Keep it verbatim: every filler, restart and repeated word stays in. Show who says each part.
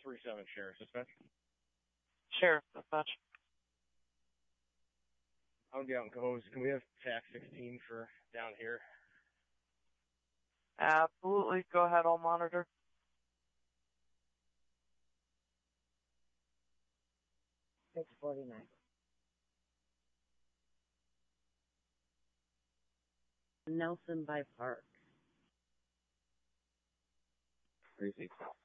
Speaker 1: three seven Sheriff Dispatch.
Speaker 2: Sheriff Dispatch.
Speaker 1: I'll be out in Cohoes. Can we have T A C sixteen for down here?
Speaker 2: Absolutely. Go ahead, I'll monitor.
Speaker 3: six forty-nine. Nelson by Park.
Speaker 1: Three six.